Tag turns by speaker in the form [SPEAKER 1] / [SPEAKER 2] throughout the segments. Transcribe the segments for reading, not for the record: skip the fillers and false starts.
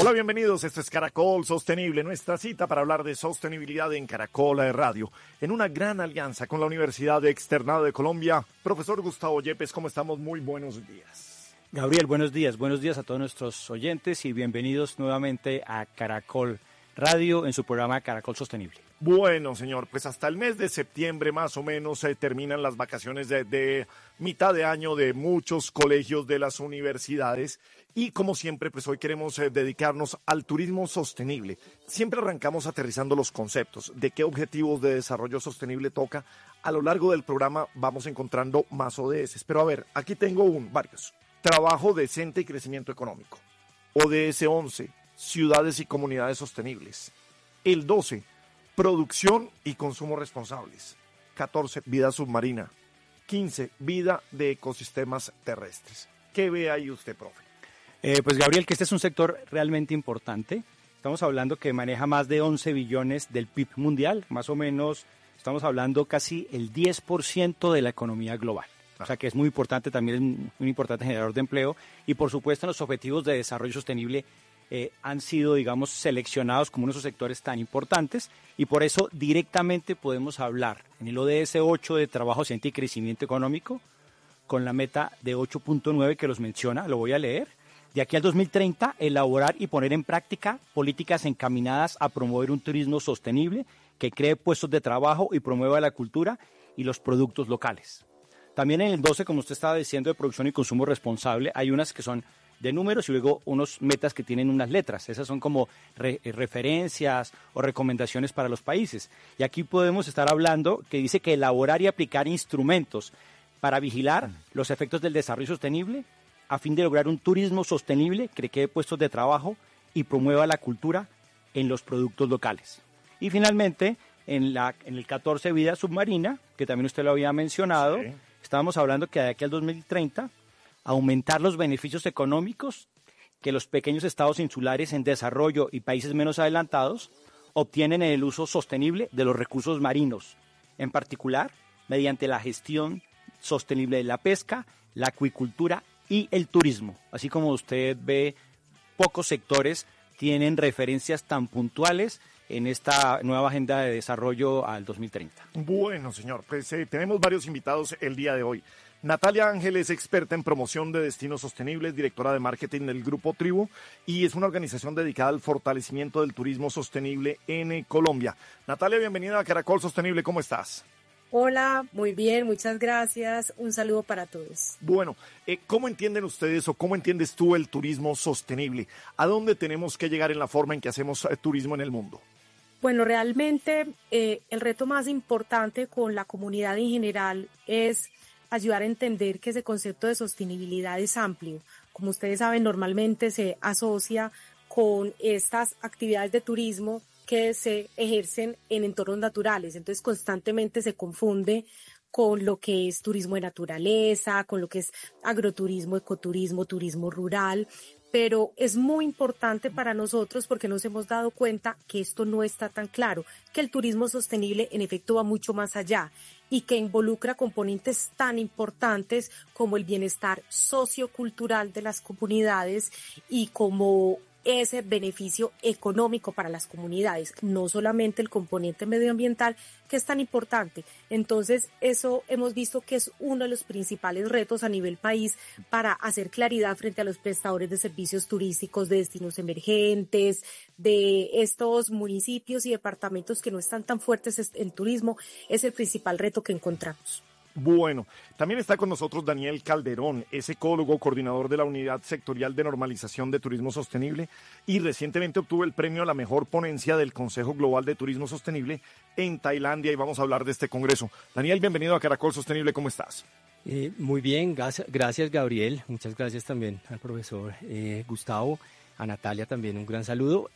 [SPEAKER 1] Hola, bienvenidos. Esto es Caracol Sostenible, nuestra cita para hablar de sostenibilidad en Caracol Radio, en una gran alianza con la Universidad Externado de Colombia. Profesor Gustavo Yepes, ¿cómo estamos? Muy buenos días.
[SPEAKER 2] Gabriel, buenos días a todos nuestros oyentes y bienvenidos nuevamente a Caracol Radio en su programa Caracol Sostenible.
[SPEAKER 1] Bueno, señor, pues hasta el mes de septiembre más o menos terminan las vacaciones de mitad de año de muchos colegios de las universidades y como siempre, pues hoy queremos dedicarnos al turismo sostenible. Siempre arrancamos aterrizando los conceptos de qué objetivos de desarrollo sostenible toca. A lo largo del programa vamos encontrando más ODS, pero a ver, aquí tengo varios. Trabajo decente y crecimiento económico. ODS 11, ciudades y comunidades sostenibles. El 12, producción y consumo responsables. 14, vida submarina. 15, vida de ecosistemas terrestres. ¿Qué ve ahí usted, profe?
[SPEAKER 2] Pues Gabriel, que este es un sector realmente importante. Estamos hablando que maneja más de 11 billones del PIB mundial, más o menos estamos hablando casi el 10% de la economía global. O sea que es muy importante, también es un importante generador de empleo y por supuesto los objetivos de desarrollo sostenible han sido, digamos, seleccionados como uno de esos sectores tan importantes y por eso directamente podemos hablar en el ODS 8 de trabajo decente y crecimiento económico con la meta de 8.9 que los menciona, lo voy a leer. De aquí al 2030, elaborar y poner en práctica políticas encaminadas a promover un turismo sostenible que cree puestos de trabajo y promueva la cultura y los productos locales. También en el 12, como usted estaba diciendo, de producción y consumo responsable, hay unas que son de números y luego unos metas que tienen unas letras. Esas son como referencias o recomendaciones para los países. Y aquí podemos estar hablando que dice que elaborar y aplicar instrumentos para vigilar los efectos del desarrollo sostenible a fin de lograr un turismo sostenible que cree puestos de trabajo y promueva la cultura en los productos locales. Y finalmente, en el 14, vida submarina, que también usted lo había mencionado, sí. Estábamos hablando que de aquí al 2030, aumentar los beneficios económicos que los pequeños estados insulares en desarrollo y países menos adelantados obtienen en el uso sostenible de los recursos marinos, en particular mediante la gestión sostenible de la pesca, la acuicultura y el turismo. Así como usted ve, pocos sectores tienen referencias tan puntuales en esta nueva agenda de desarrollo al 2030.
[SPEAKER 1] Bueno, señor, pues tenemos varios invitados el día de hoy. Natalia Ángel es experta en promoción de destinos sostenibles, directora de marketing del Grupo Tribu y es una organización dedicada al fortalecimiento del turismo sostenible en Colombia. Natalia, bienvenida a Caracol Sostenible, ¿cómo estás?
[SPEAKER 3] Hola, muy bien, muchas gracias. Un saludo para todos.
[SPEAKER 1] Bueno, ¿cómo entienden ustedes o cómo entiendes tú el turismo sostenible? ¿A dónde tenemos que llegar en la forma en que hacemos turismo en el mundo?
[SPEAKER 3] Bueno, realmente el reto más importante con la comunidad en general es ayudar a entender que ese concepto de sostenibilidad es amplio. Como ustedes saben, normalmente se asocia con estas actividades de turismo que se ejercen en entornos naturales, entonces constantemente se confunde con lo que es turismo de naturaleza, con lo que es agroturismo, ecoturismo, turismo rural, pero es muy importante para nosotros porque nos hemos dado cuenta que esto no está tan claro, que el turismo sostenible en efecto va mucho más allá y que involucra componentes tan importantes como el bienestar sociocultural de las comunidades y como ese beneficio económico para las comunidades, no solamente el componente medioambiental que es tan importante. Entonces, eso hemos visto que es uno de los principales retos a nivel país para hacer claridad frente a los prestadores de servicios turísticos de destinos emergentes, de estos municipios y departamentos que no están tan fuertes en turismo, es el principal reto que encontramos.
[SPEAKER 1] Bueno, también está con nosotros Daniel Calderón, es ecólogo, coordinador de la Unidad Sectorial de Normalización de Turismo Sostenible y recientemente obtuvo el premio a la mejor ponencia del Consejo Global de Turismo Sostenible en Tailandia y vamos a hablar de este congreso. Daniel, bienvenido a Caracol Sostenible, ¿cómo estás?
[SPEAKER 4] Muy bien, gracias Gabriel, muchas gracias también al profesor Gustavo, a Natalia también un gran saludo.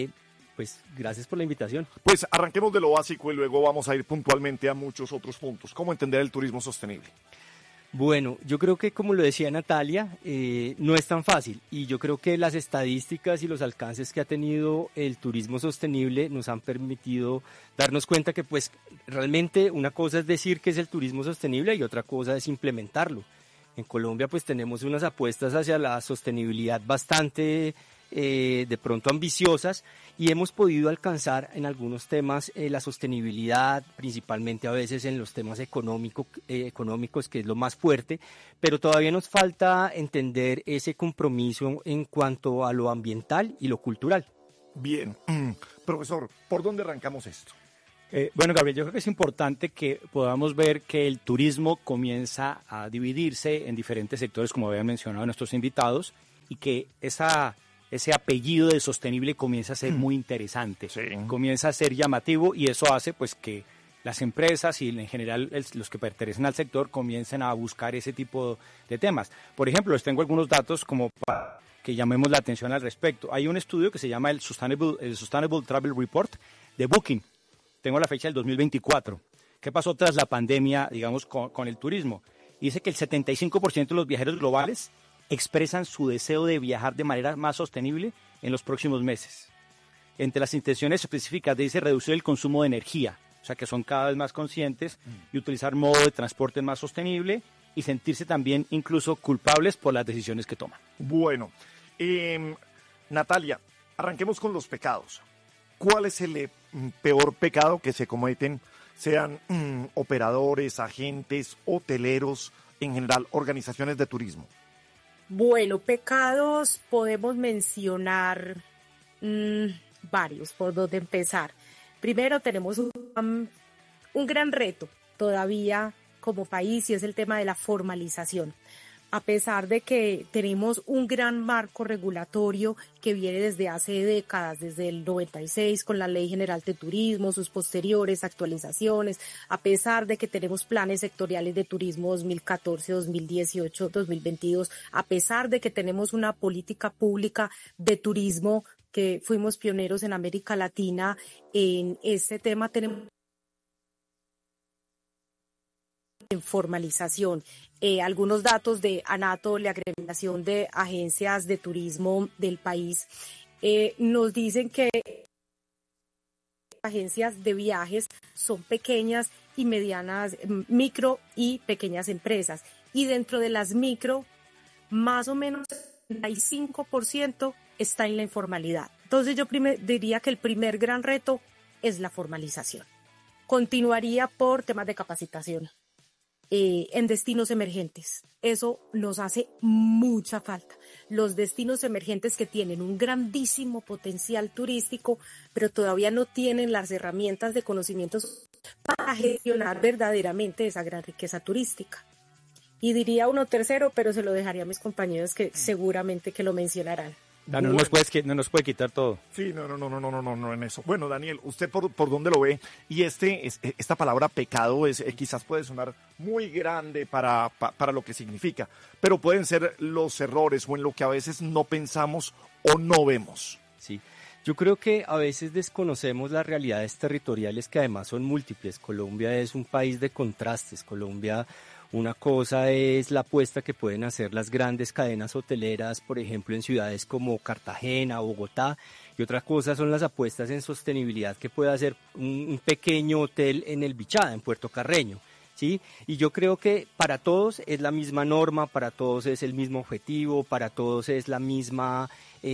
[SPEAKER 4] Pues gracias por la invitación.
[SPEAKER 1] Pues arranquemos de lo básico y luego vamos a ir puntualmente a muchos otros puntos. ¿Cómo entender el turismo sostenible?
[SPEAKER 4] Bueno, yo creo que como lo decía Natalia, no es tan fácil y yo creo que las estadísticas y los alcances que ha tenido el turismo sostenible nos han permitido darnos cuenta que pues realmente una cosa es decir que es el turismo sostenible y otra cosa es implementarlo. En Colombia pues tenemos unas apuestas hacia la sostenibilidad bastante de pronto ambiciosas, y hemos podido alcanzar en algunos temas la sostenibilidad, principalmente a veces en los temas económicos, que es lo más fuerte, pero todavía nos falta entender ese compromiso en cuanto a lo ambiental y lo cultural.
[SPEAKER 1] Bien, profesor, ¿por dónde arrancamos esto?
[SPEAKER 2] Bueno, Gabriel, yo creo que es importante que podamos ver que el turismo comienza a dividirse en diferentes sectores, como habían mencionado nuestros invitados, y que ese apellido de sostenible comienza a ser muy interesante,
[SPEAKER 1] Sí.
[SPEAKER 2] comienza a ser llamativo, y eso hace pues que las empresas y en general los que pertenecen al sector comiencen a buscar ese tipo de temas. Por ejemplo, les tengo algunos datos como para que llamemos la atención al respecto. Hay un estudio que se llama el Sustainable Travel Report de Booking. Tengo la fecha del 2024. ¿Qué pasó tras la pandemia, digamos, con el turismo? Dice que el 75% de los viajeros globales expresan su deseo de viajar de manera más sostenible en los próximos meses. Entre las intenciones específicas dice reducir el consumo de energía, o sea que son cada vez más conscientes, y utilizar modo de transporte más sostenible y sentirse también incluso culpables por las decisiones que toman.
[SPEAKER 1] Bueno, Natalia, arranquemos con los pecados. ¿Cuál es el peor pecado que se cometen, sean operadores, agentes, hoteleros, en general, organizaciones de turismo?
[SPEAKER 3] Bueno, pecados podemos mencionar varios, por donde empezar. Primero tenemos un gran reto todavía como país, y es el tema de la formalización. A pesar de que tenemos un gran marco regulatorio que viene desde hace décadas, desde el 96 con la Ley General de Turismo, sus posteriores actualizaciones, a pesar de que tenemos planes sectoriales de turismo 2014, 2018, 2022, a pesar de que tenemos una política pública de turismo que fuimos pioneros en América Latina en este tema, tenemos en formalización. Algunos datos de ANATO, la agremiación de agencias de turismo del país, nos dicen que agencias de viajes son pequeñas y medianas, micro y pequeñas empresas. Y dentro de las micro, más o menos el 35% está en la informalidad. Entonces yo diría que el primer gran reto es la formalización. Continuaría por temas de capacitación. En destinos emergentes. Eso nos hace mucha falta. Los destinos emergentes que tienen un grandísimo potencial turístico, pero todavía no tienen las herramientas de conocimientos para gestionar verdaderamente esa gran riqueza turística. Y diría uno tercero, pero se lo dejaría a mis compañeros que seguramente que lo mencionarán.
[SPEAKER 2] No nos puede quitar todo.
[SPEAKER 1] Sí, no en eso. Bueno, Daniel, ¿usted por dónde lo ve? Y esta palabra pecado quizás puede sonar muy grande para lo que significa, pero pueden ser los errores o en lo que a veces no pensamos o no vemos.
[SPEAKER 4] Sí, yo creo que a veces desconocemos las realidades territoriales que además son múltiples. Colombia es un país de contrastes. Colombia, una cosa es la apuesta que pueden hacer las grandes cadenas hoteleras, por ejemplo, en ciudades como Cartagena, Bogotá, y otra cosa son las apuestas en sostenibilidad que puede hacer un pequeño hotel en el Bichada, en Puerto Carreño, ¿sí? Y yo creo que para todos es la misma norma, para todos es el mismo objetivo, para todos es la misma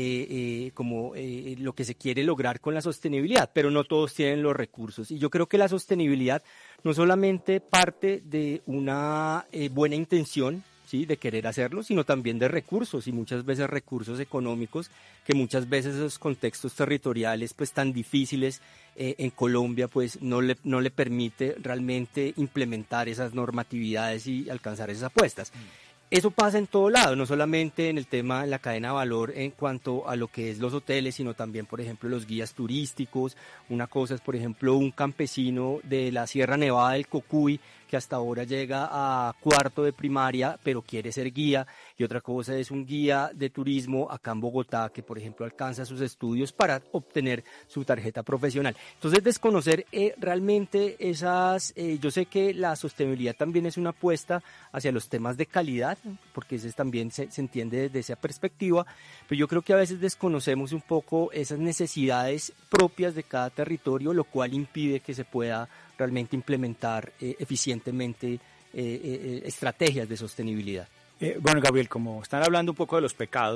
[SPEAKER 4] lo que se quiere lograr con la sostenibilidad, pero no todos tienen los recursos. Y yo creo que la sostenibilidad no solamente parte de una buena intención, ¿sí?, de querer hacerlo, sino también de recursos, y muchas veces recursos económicos, que muchas veces esos contextos territoriales pues tan difíciles en Colombia pues no le permite realmente implementar esas normatividades y alcanzar esas apuestas. Eso pasa en todo lado, no solamente en el tema de la cadena de valor en cuanto a lo que es los hoteles, sino también, por ejemplo, los guías turísticos. Una cosa es, por ejemplo, un campesino de la Sierra Nevada del Cocuy que hasta ahora llega a cuarto de primaria, pero quiere ser guía, y otra cosa es un guía de turismo acá en Bogotá que, por ejemplo, alcanza sus estudios para obtener su tarjeta profesional. Entonces, desconocer realmente yo sé que la sostenibilidad también es una apuesta hacia los temas de calidad, porque ese también se entiende desde esa perspectiva, pero yo creo que a veces desconocemos un poco esas necesidades propias de cada territorio, lo cual impide que se pueda realmente implementar eficientemente estrategias de sostenibilidad.
[SPEAKER 2] Bueno, Gabriel, como están hablando un poco de los pecados,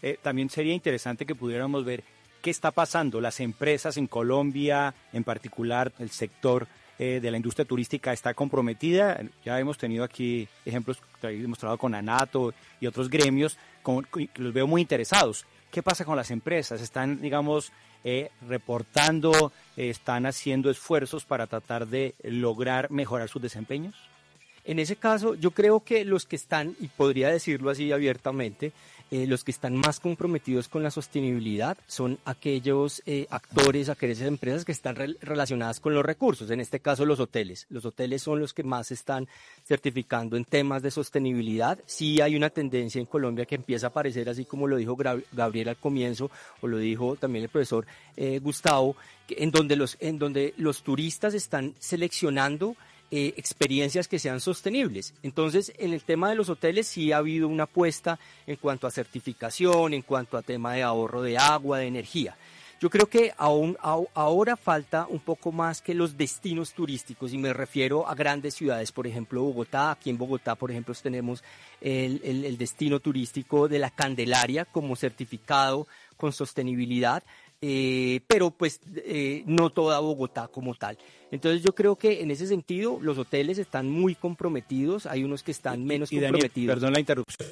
[SPEAKER 2] también sería interesante que pudiéramos ver qué está pasando. Las empresas en Colombia, en particular el sector de la industria turística, está comprometida. Ya hemos tenido aquí ejemplos demostrados con ANATO y otros gremios, que los veo muy interesados. ¿Qué pasa con las empresas? ¿Están, digamos, reportando, están haciendo esfuerzos para tratar de lograr mejorar sus desempeños?
[SPEAKER 4] En ese caso, yo creo que los que están, y podría decirlo así abiertamente, los que están más comprometidos con la sostenibilidad son aquellos actores, aquellas empresas que están relacionadas con los recursos, en este caso los hoteles. Los hoteles son los que más se están certificando en temas de sostenibilidad. Sí hay una tendencia en Colombia que empieza a aparecer, así como lo dijo Gabriel al comienzo, o lo dijo también el profesor Gustavo, en donde los turistas están seleccionando experiencias que sean sostenibles. Entonces, en el tema de los hoteles sí ha habido una apuesta en cuanto a certificación, en cuanto a tema de ahorro de agua, de energía. Yo creo que ahora falta un poco más que los destinos turísticos, y me refiero a grandes ciudades, por ejemplo Bogotá. Aquí en Bogotá, por ejemplo, tenemos el destino turístico de la Candelaria como certificado con sostenibilidad, pero pues no toda Bogotá como tal. Entonces yo creo que en ese sentido los hoteles están muy comprometidos, hay unos que están menos comprometidos.
[SPEAKER 2] Daniel, perdón la interrupción.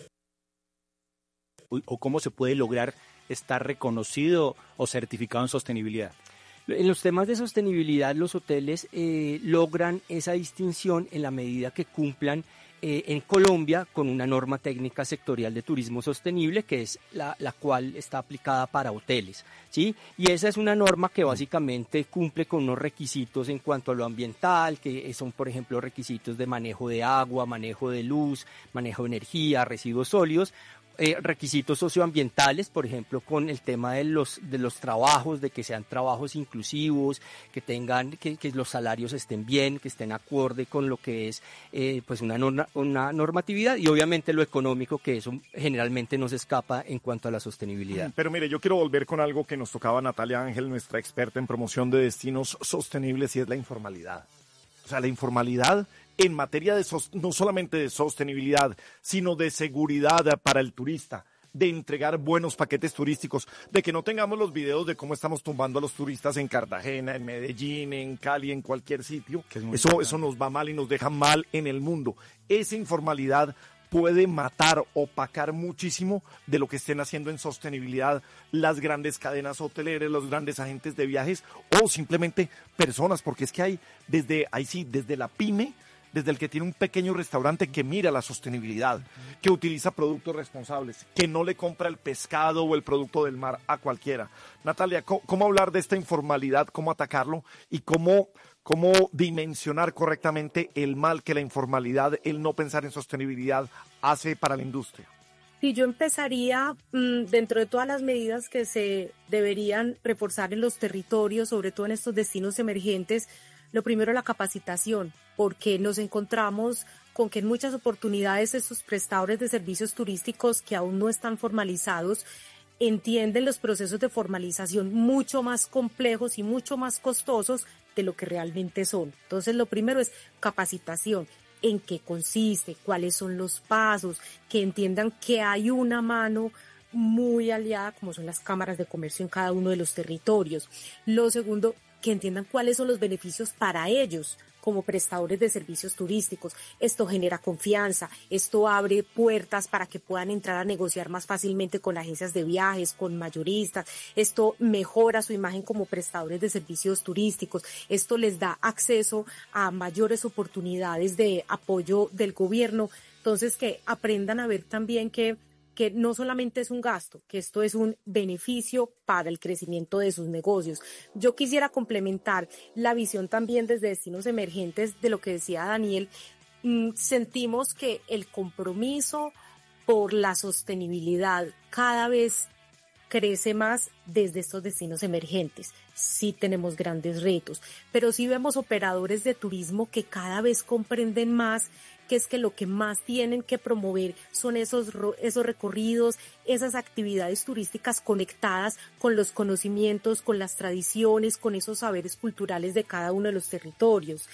[SPEAKER 2] ¿O cómo se puede lograr estar reconocido o certificado en sostenibilidad?
[SPEAKER 4] En los temas de sostenibilidad, los hoteles logran esa distinción en la medida que cumplan en Colombia con una norma técnica sectorial de turismo sostenible, que es la cual está aplicada para hoteles, ¿sí? Y esa es una norma que básicamente cumple con unos requisitos en cuanto a lo ambiental, que son, por ejemplo, requisitos de manejo de agua, manejo de luz, manejo de energía, residuos sólidos, requisitos socioambientales, por ejemplo, con el tema de los trabajos, de que sean trabajos inclusivos, que los salarios estén bien, que estén acorde con lo que es pues una normatividad, y obviamente lo económico, que eso generalmente nos escapa en cuanto a la sostenibilidad.
[SPEAKER 1] Pero mire, yo quiero volver con algo que nos tocaba Natalia Ángel, nuestra experta en promoción de destinos sostenibles, y es la informalidad. O sea, la informalidad en materia de no solamente de sostenibilidad, sino de seguridad para el turista, de entregar buenos paquetes turísticos, de que no tengamos los videos de cómo estamos tumbando a los turistas en Cartagena, en Medellín, en Cali, en cualquier sitio. Eso nos va mal y nos deja mal en el mundo. Esa informalidad puede matar, opacar muchísimo de lo que estén haciendo en sostenibilidad las grandes cadenas hoteleras, los grandes agentes de viajes, o simplemente personas, porque es que hay desde la pyme, desde el que tiene un pequeño restaurante que mira la sostenibilidad, que utiliza productos responsables, que no le compra el pescado o el producto del mar a cualquiera. Natalia, ¿cómo hablar de esta informalidad, cómo atacarlo y cómo dimensionar correctamente el mal que la informalidad, el no pensar en sostenibilidad, hace para la industria?
[SPEAKER 3] Sí, yo empezaría dentro de todas las medidas que se deberían reforzar en los territorios, sobre todo en estos destinos emergentes. Lo primero, la capacitación, porque nos encontramos con que en muchas oportunidades estos prestadores de servicios turísticos que aún no están formalizados entienden los procesos de formalización mucho más complejos y mucho más costosos de lo que realmente son. Entonces, lo primero es capacitación. ¿En qué consiste? ¿Cuáles son los pasos? Que entiendan que hay una mano muy aliada, como son las cámaras de comercio en cada uno de los territorios. Lo segundo, que entiendan cuáles son los beneficios para ellos como prestadores de servicios turísticos. Esto genera confianza, esto abre puertas para que puedan entrar a negociar más fácilmente con agencias de viajes, con mayoristas. Esto mejora su imagen como prestadores de servicios turísticos. Esto les da acceso a mayores oportunidades de apoyo del gobierno. Entonces, que aprendan a ver también que no solamente es un gasto, que esto es un beneficio para el crecimiento de sus negocios. Yo quisiera complementar la visión también desde destinos emergentes de lo que decía Daniel. Sentimos que el compromiso por la sostenibilidad cada vez crece más desde estos destinos emergentes. Sí tenemos grandes retos, pero sí vemos operadores de turismo que cada vez comprenden más que es que lo que más tienen que promover son esos recorridos, esas actividades turísticas conectadas con los conocimientos, con las tradiciones, con esos saberes culturales de cada uno de los territorios,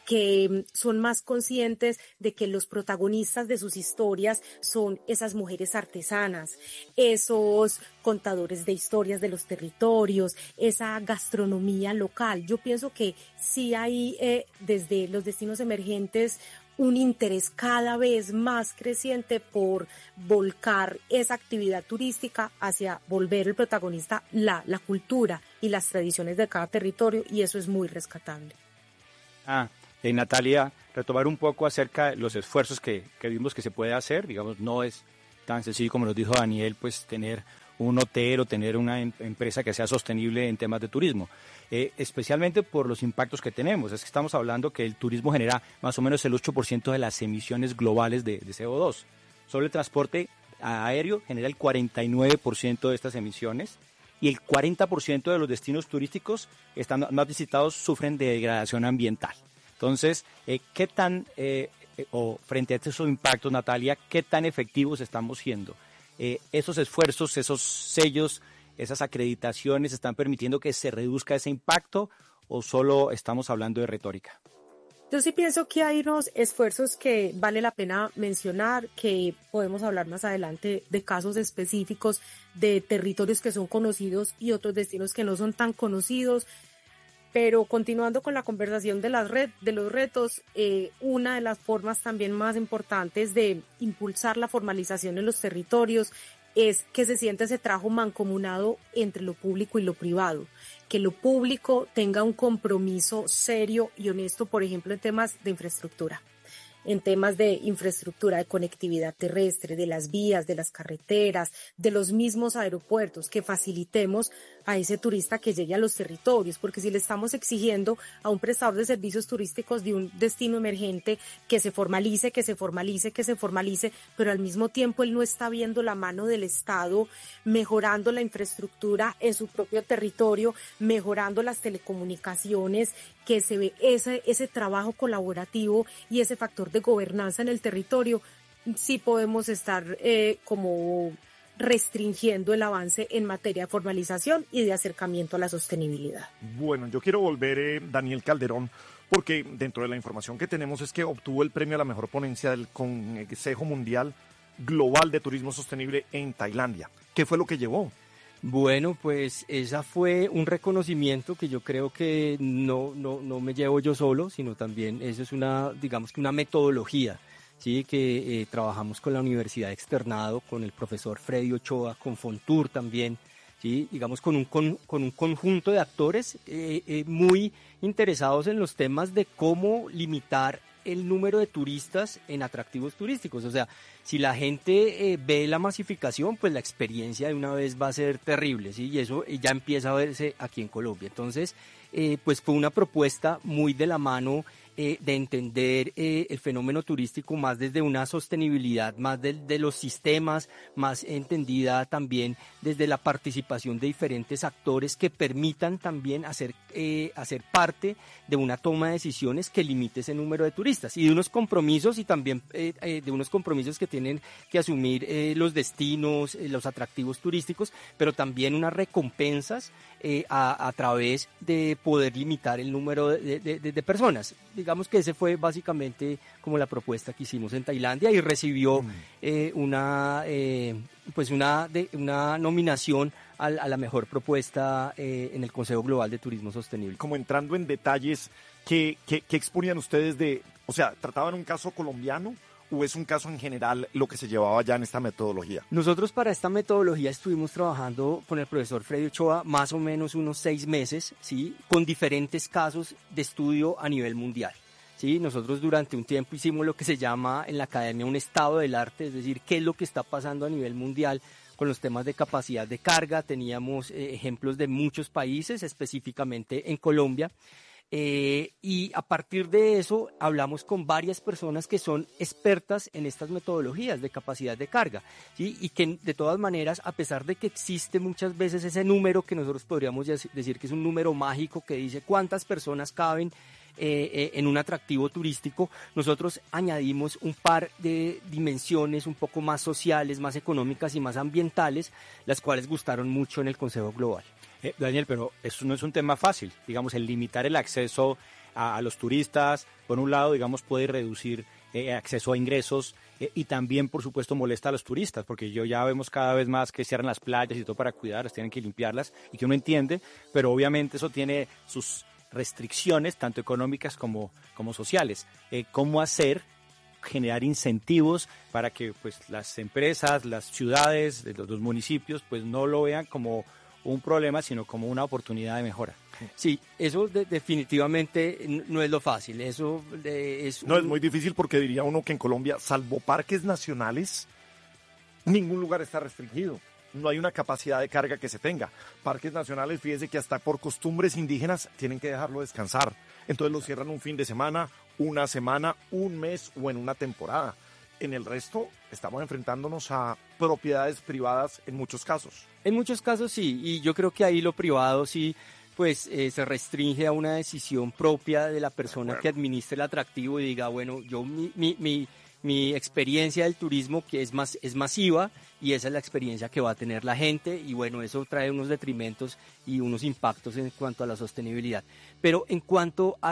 [SPEAKER 3] que son más conscientes de que los protagonistas de sus historias son esas mujeres artesanas, esos contadores de historias de los territorios, esa gastronomía local. Yo pienso que sí hay desde los destinos emergentes un interés cada vez más creciente por volcar esa actividad turística hacia volver el protagonista la cultura y las tradiciones de cada territorio, y eso es muy rescatable.
[SPEAKER 2] Natalia, retomar un poco acerca de los esfuerzos que vimos que se puede hacer. Digamos, no es tan sencillo como nos dijo Daniel, pues tener un hotel o tener una empresa que sea sostenible en temas de turismo, especialmente por los impactos que tenemos. Es que estamos hablando que el turismo genera más o menos el 8% de las emisiones globales de CO2. Solo el transporte aéreo genera el 49% de estas emisiones, y el 40% de los destinos turísticos están más visitados sufren de degradación ambiental. Entonces, ¿qué tan, frente a esos impactos, Natalia, qué tan efectivos estamos siendo? ¿Esos esfuerzos, esos sellos, esas acreditaciones están permitiendo que se reduzca ese impacto, o solo estamos hablando de retórica?
[SPEAKER 3] Yo sí pienso que hay unos esfuerzos que vale la pena mencionar, que podemos hablar más adelante de casos específicos de territorios que son conocidos y otros destinos que no son tan conocidos. Pero continuando con la conversación de los retos, una de las formas también más importantes de impulsar la formalización en los territorios es que se siente ese trabajo mancomunado entre lo público y lo privado, que lo público tenga un compromiso serio y honesto, por ejemplo, en temas de infraestructura, de conectividad terrestre, de las vías, de las carreteras, de los mismos aeropuertos, que facilitemos a ese turista que llegue a los territorios, porque si le estamos exigiendo a un prestador de servicios turísticos de un destino emergente que se formalice, pero al mismo tiempo él no está viendo la mano del Estado mejorando la infraestructura en su propio territorio, mejorando las telecomunicaciones, que se ve ese trabajo colaborativo y ese factor de gobernanza en el territorio, sí podemos estar como restringiendo el avance en materia de formalización y de acercamiento a la sostenibilidad.
[SPEAKER 1] Bueno, yo quiero volver, Daniel Calderón, porque dentro de la información que tenemos es que obtuvo el premio a la mejor ponencia del Consejo Mundial Global de Turismo Sostenible en Tailandia. ¿Qué fue lo que llevó?
[SPEAKER 4] Bueno, pues esa fue un reconocimiento que yo creo que no me llevo yo solo, sino también eso es digamos que una metodología, ¿sí? Que trabajamos con la Universidad Externado, con el profesor Freddy Ochoa, con Fontur también, ¿sí? Digamos con un conjunto de actores muy interesados en los temas de cómo limitar el número de turistas en atractivos turísticos. O sea, si la gente ve la masificación, pues la experiencia de una vez va a ser terrible, ¿sí? Y eso ya empieza a verse aquí en Colombia. Entonces, pues fue una propuesta muy de la mano de entender el fenómeno turístico más desde una sostenibilidad, más de los sistemas, más entendida también desde la participación de diferentes actores que permitan también hacer parte de una toma de decisiones que limite ese número de turistas, y de unos compromisos, y también de unos compromisos que tienen que asumir los destinos, los atractivos turísticos, pero también unas recompensas a través de poder limitar el número de personas. Digamos que ese fue básicamente como la propuesta que hicimos en Tailandia, y recibió una nominación a la mejor propuesta en el Consejo Global de Turismo Sostenible.
[SPEAKER 1] Como entrando en detalles, ¿qué exponían ustedes o sea, trataban un caso colombiano o es un caso en general lo que se llevaba ya en esta metodología?
[SPEAKER 4] Nosotros para esta metodología estuvimos trabajando con el profesor Freddy Ochoa más o menos unos 6 meses, ¿sí? Con diferentes casos de estudio a nivel mundial. Sí, nosotros durante un tiempo hicimos lo que se llama en la academia un estado del arte, es decir, qué es lo que está pasando a nivel mundial con los temas de capacidad de carga. Teníamos ejemplos de muchos países, específicamente en Colombia, y a partir de eso hablamos con varias personas que son expertas en estas metodologías de capacidad de carga, ¿sí? Y que de todas maneras, a pesar de que existe muchas veces ese número que nosotros podríamos decir que es un número mágico que dice cuántas personas caben en un atractivo turístico, nosotros añadimos un par de dimensiones un poco más sociales, más económicas y más ambientales, las cuales gustaron mucho en el Consejo Global.
[SPEAKER 2] Daniel, pero eso no es un tema fácil, digamos, el limitar el acceso a los turistas. Por un lado, digamos, puede reducir acceso a ingresos y también, por supuesto, molesta a los turistas, porque ya vemos cada vez más que cierran las playas y todo para cuidarlas, tienen que limpiarlas, y que uno entiende, pero obviamente eso tiene sus restricciones, tanto económicas como sociales. ¿Cómo generar incentivos para que pues las empresas, las ciudades, los municipios pues no lo vean como un problema, sino como una oportunidad de mejora?
[SPEAKER 4] Sí, eso definitivamente no es lo fácil. Eso es
[SPEAKER 1] muy difícil, porque diría uno que en Colombia, salvo parques nacionales, ningún lugar está restringido. No hay una capacidad de carga que se tenga. Parques nacionales, fíjese que hasta por costumbres indígenas tienen que dejarlo descansar. Entonces lo cierran un fin de semana, una semana, un mes o en una temporada. En el resto estamos enfrentándonos a propiedades privadas en muchos casos.
[SPEAKER 4] En muchos casos sí, y yo creo que ahí lo privado sí pues se restringe a una decisión propia de la persona que administre el atractivo y diga, bueno, yo mi experiencia del turismo que es masiva, y esa es la experiencia que va a tener la gente, y bueno, eso trae unos detrimentos y unos impactos en cuanto a la sostenibilidad. Pero en cuanto a